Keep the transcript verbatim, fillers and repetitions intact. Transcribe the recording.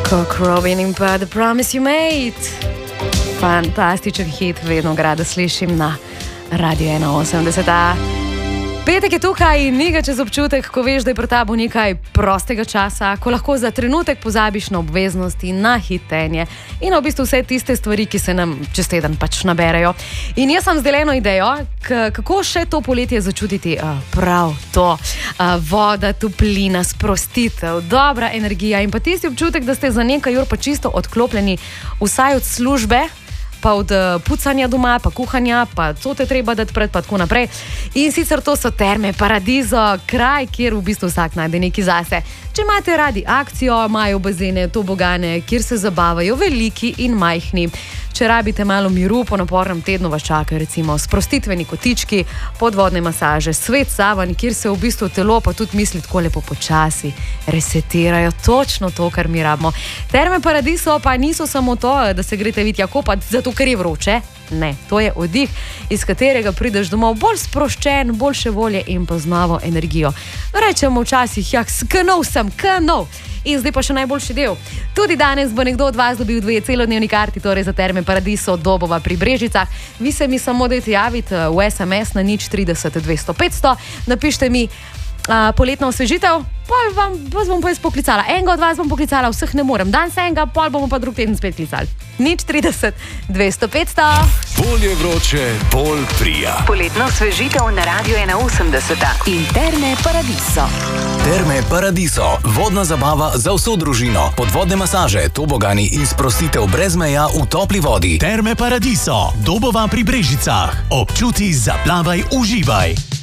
Cock Robin in pa The Promise You Made. Fantastičen hit, vedno ga rada slišim na Radio ena osemdeset. Petek je tukaj in ni ga čez občutek, ko veš, da je pred tabo nekaj prostega časa, ko lahko za trenutek pozabiš na obveznosti, na hitenje in v bistvu vse tiste stvari, ki se nam čez teden pač naberajo. In jaz sem zdaj eno idejo, kako še to poletje začutiti uh, prav to. Uh, voda, toplina, sprostitev, dobra energija in pa tisti občutek, da ste za nekaj ur pa čisto odklopljeni vsaj od službe, pa od pucanja doma, pa kuhanja, pa to te treba dati pred, pa tako naprej. In sicer to so Terme Paradiso, kraj, kjer v bistvu vsak najde nekaj zase. Če imate radi akcijo, imajo bazene, tobogane, kjer se zabavajo veliki in majhni. Če rabite malo miru, po napornem tednu vas čaka recimo sprostitveni kotički, podvodne masaže, svet savanj, kjer se v bistvu telo pa tudi misli tako lepo počasi resetirajo, točno to, kar mi rabimo. Terme Paradiso pa niso samo to, da se greste vitja kopati, zato ker je vroče. Ne, to je oddih, iz katerega prideš domov bolj sproščen, boljše volje in pa z novo energijo. Rečemo včasih, ja, skanov sem, kanov. In zdaj pa še najboljši del. Tudi danes bo nekdo od vas dobil dve celodnevni karti, torej za Terme Paradiso Dobova pri Brežicah. Vi se mi samo dajte javiti v es em es na nič trideset dvesto petsto, napište mi a, poletna osvežitev, pa vam, vas bom pa jaz poklicala. Enega od vas bom poklicala, vseh ne morem. Danes enega, pol bomo pa drug teden spet klicali. nič trideset dvesto petsto. Bolje vroče, bolj prija. Poletna osvežitev na Radio ena osemdeset in Terme Paradiso. Terme Paradiso, vodna zabava za vso družino, podvodne masaže, tobogani in sprostitev brez meja v topli vodi. Terme Paradiso, Dobova pri Brežicah. Občuti, zaplavaj, uživaj.